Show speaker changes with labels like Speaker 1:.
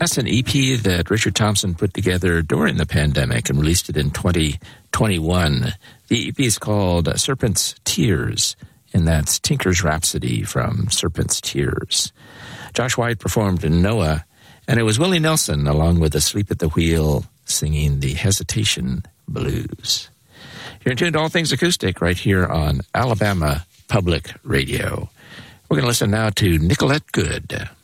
Speaker 1: That's an EP that Richard Thompson put together during the pandemic and released it in 2021. The EP is called Serpent's Tears, and that's Tinker's Rhapsody from Serpent's Tears. Josh White performed in Noah, and it was Willie Nelson, along with Asleep at the Wheel, singing the Hesitation Blues. You're tuned to All Things Acoustic right here on Alabama Public Radio. We're going to listen now to Nicolette Good.